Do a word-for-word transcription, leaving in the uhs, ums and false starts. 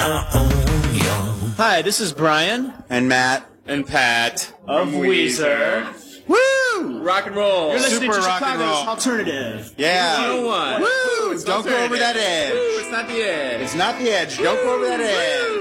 Hi, this is Brian. And Matt. And Pat. Of Weezer. Woo! Rock and roll. You're listening Super to rock and Chicago's roll. Alternative. Yeah. one oh one. Woo! Don't go over that edge. Woo, it's not the edge. It's not the edge. Don't go over that edge.